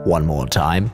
One more time.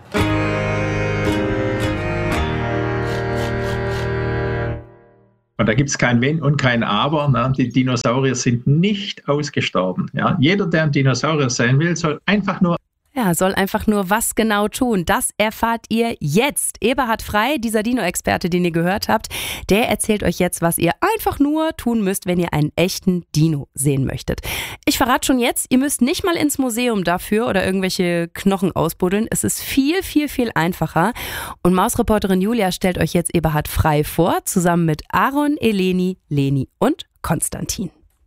Und da gibt es kein Wenn und kein Aber. Ne? Die Dinosaurier sind nicht ausgestorben. Ja? Jeder, der ein Dinosaurier sein will, soll einfach nur was genau tun. Das erfahrt ihr jetzt. Eberhard Frey, dieser Dino-Experte, den ihr gehört habt, der erzählt euch jetzt, was ihr einfach nur tun müsst, wenn ihr einen echten Dino sehen möchtet. Ich verrate schon jetzt, ihr müsst nicht mal ins Museum dafür oder irgendwelche Knochen ausbuddeln. Es ist viel, viel, viel einfacher. Und Mausreporterin Julia stellt euch jetzt Eberhard Frey vor, zusammen mit Aaron, Eleni, Leni und Konstantin.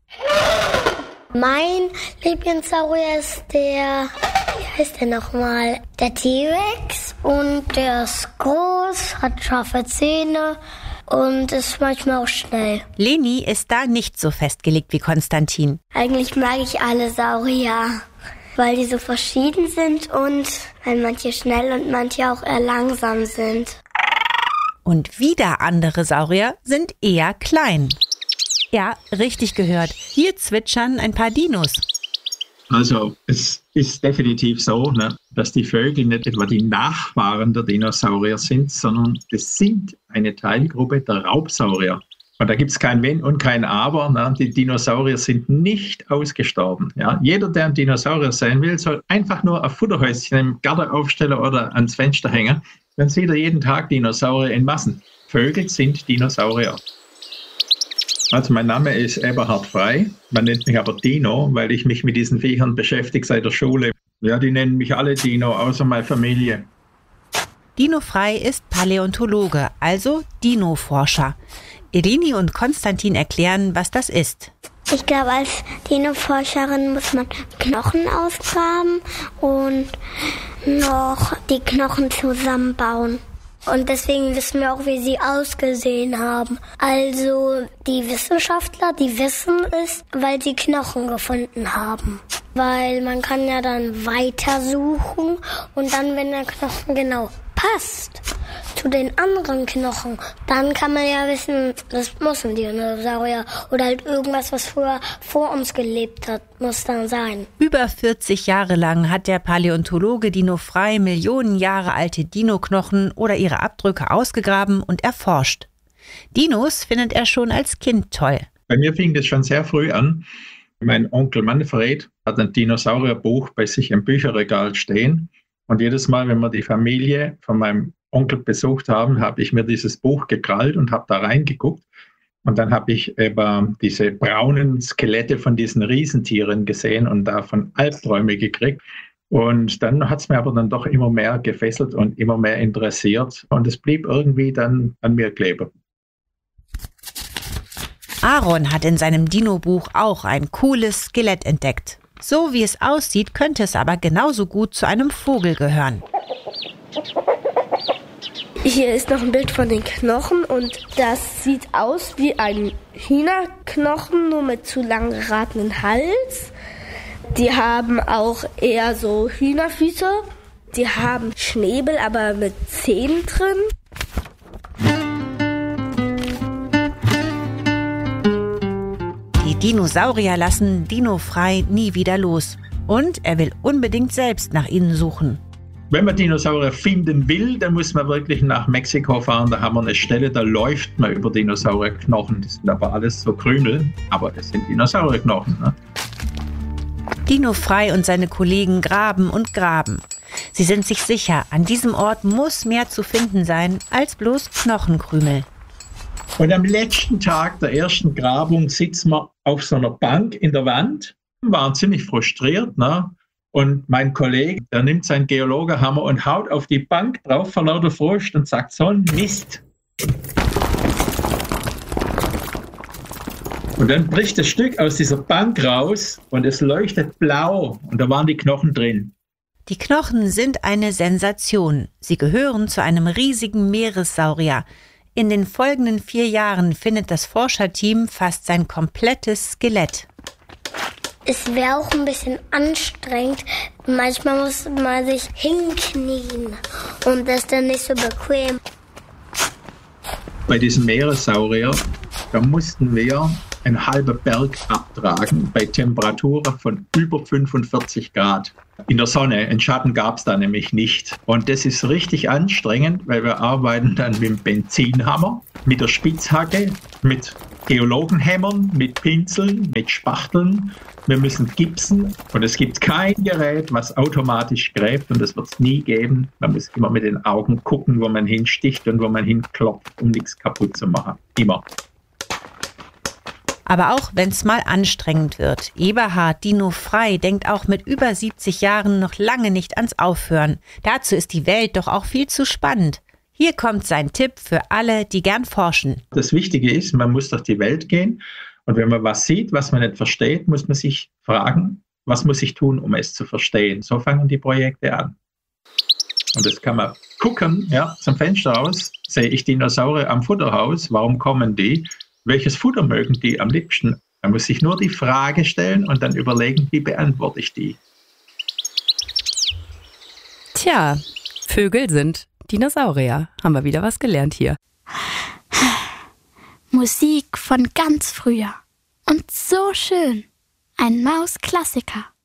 Mein Lieblingssaurier ist wie heißt der nochmal? Der T-Rex, und der ist groß, hat scharfe Zähne und ist manchmal auch schnell. Leni ist da nicht so festgelegt wie Konstantin. Eigentlich mag ich alle Saurier, weil die so verschieden sind und weil manche schnell und manche auch eher langsam sind. Und wieder andere Saurier sind eher klein. Ja, richtig gehört. Hier zwitschern ein paar Dinos. Also es ist definitiv so, ne, dass die Vögel nicht etwa die Nachfahren der Dinosaurier sind, sondern es sind eine Teilgruppe der Raubsaurier. Und da gibt es kein Wenn und kein Aber. Ne? Die Dinosaurier sind nicht ausgestorben. Ja? Jeder, der ein Dinosaurier sein will, soll einfach nur ein Futterhäuschen im Garten aufstellen oder ans Fenster hängen. Dann sieht er jeden Tag Dinosaurier in Massen. Vögel sind Dinosaurier. Also mein Name ist Eberhard Frey, man nennt mich aber Dino, weil ich mich mit diesen Viechern beschäftige seit der Schule. Ja, die nennen mich alle Dino, außer meine Familie. Dino Frey ist Paläontologe, also Dino-Forscher. Eleni und Konstantin erklären, was das ist. Ich glaube, als Dino-Forscherin muss man Knochen ausgraben und noch die Knochen zusammenbauen. Und deswegen wissen wir auch, wie sie ausgesehen haben. Also die Wissenschaftler, die wissen es, weil sie Knochen gefunden haben. Weil man kann ja dann weitersuchen und dann, wenn der Knochen genau passt zu den anderen Knochen, dann kann man ja wissen, das muss ein Dinosaurier oder halt irgendwas, was früher vor uns gelebt hat, muss dann sein. Über 40 Jahre lang hat der Paläontologe Dino Frey Millionen Jahre alte Dinoknochen oder ihre Abdrücke ausgegraben und erforscht. Dinos findet er schon als Kind toll. Bei mir fing das schon sehr früh an. Mein Onkel Manfred hat ein Dinosaurierbuch bei sich im Bücherregal stehen. Und jedes Mal, wenn wir die Familie von meinem Onkel besucht haben, habe ich mir dieses Buch gekrallt und habe da reingeguckt. Und dann habe ich diese braunen Skelette von diesen Riesentieren gesehen und davon Albträume gekriegt. Und dann hat es mir aber dann doch immer mehr gefesselt und immer mehr interessiert. Und es blieb irgendwie dann an mir kleben. Aaron hat in seinem Dino-Buch auch ein cooles Skelett entdeckt. So wie es aussieht, könnte es aber genauso gut zu einem Vogel gehören. Hier ist noch ein Bild von den Knochen und das sieht aus wie ein Hühnerknochen, nur mit zu lang geratenen Hals. Die haben auch eher so Hühnerfüße. Die haben Schnäbel, aber mit Zähnen drin. Die Dinosaurier lassen Dino Frey nie wieder los. Und er will unbedingt selbst nach ihnen suchen. Wenn man Dinosaurier finden will, dann muss man wirklich nach Mexiko fahren. Da haben wir eine Stelle, da läuft man über Dinosaurierknochen. Das sind aber alles so Krümel, aber das sind Dinosaurierknochen. Ne? Dino Frey und seine Kollegen graben und graben. Sie sind sich sicher, an diesem Ort muss mehr zu finden sein als bloß Knochenkrümel. Und am letzten Tag der ersten Grabung sitzen wir auf so einer Bank in der Wand, waren ziemlich frustriert, ne? Und mein Kollege, der nimmt seinen Geologenhammer und haut auf die Bank drauf vor lauter Frust und sagt, so ein Mist. Und dann bricht das Stück aus dieser Bank raus und es leuchtet blau und da waren die Knochen drin. Die Knochen sind eine Sensation. Sie gehören zu einem riesigen Meeressaurier. In den folgenden 4 Jahren findet das Forscherteam fast sein komplettes Skelett. Es wäre auch ein bisschen anstrengend. Manchmal muss man sich hinknien und das ist dann nicht so bequem. Bei diesem Meeressaurier, da mussten wir einen halben Berg abtragen bei Temperaturen von über 45 Grad. In der Sonne, einen Schatten gab es da nämlich nicht. Und das ist richtig anstrengend, weil wir arbeiten dann mit dem Benzinhammer, mit der Spitzhacke, mit Geologenhämmern, mit Pinseln, mit Spachteln. Wir müssen gipsen und es gibt kein Gerät, was automatisch gräbt und das wird es nie geben. Man muss immer mit den Augen gucken, wo man hinsticht und wo man hinklopft, um nichts kaputt zu machen. Immer. Aber auch wenn es mal anstrengend wird, Eberhard Dino Frei denkt auch mit über 70 Jahren noch lange nicht ans Aufhören. Dazu ist die Welt doch auch viel zu spannend. Hier kommt sein Tipp für alle, die gern forschen. Das Wichtige ist, man muss durch die Welt gehen und wenn man was sieht, was man nicht versteht, muss man sich fragen, was muss ich tun, um es zu verstehen. So fangen die Projekte an. Und das kann man gucken, ja, zum Fenster raus, sehe ich Dinosaurier am Futterhaus, warum kommen die? Welches Futter mögen die am liebsten? Man muss sich nur die Frage stellen und dann überlegen, wie beantworte ich die. Tja, Vögel sind Dinosaurier. Haben wir wieder was gelernt hier. Musik von ganz früher. Und so schön. Ein Maus-Klassiker.